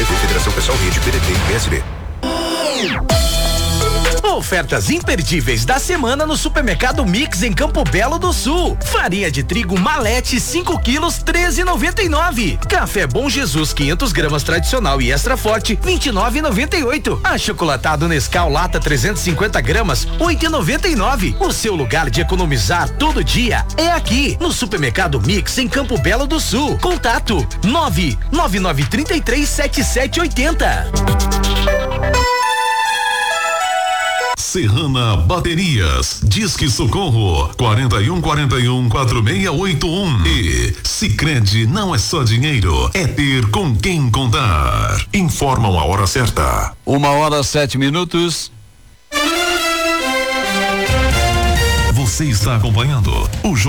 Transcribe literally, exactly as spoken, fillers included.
P V, Federação Pessoal Rede, P D T e P S D. Ofertas imperdíveis da semana no Supermercado Mix em Campo Belo do Sul. Farinha de trigo Malete cinco quilos treze e noventa e nove. Café Bom Jesus quinhentos gramas tradicional e extra forte vinte e nove e noventa e oito. Achocolatado Nescau lata trezentos e cinquenta gramas oito e noventa e nove. O seu lugar de economizar todo dia é aqui no Supermercado Mix em Campo Belo do Sul. Contato nove nove nove três três sete sete oito zero. Serrana Baterias, Disque Socorro, quarenta e um, quarenta e um, quatro seis oito um. E Sicredi não é só dinheiro, é ter com quem contar. Informam a hora certa. Uma hora, sete minutos. Você está acompanhando o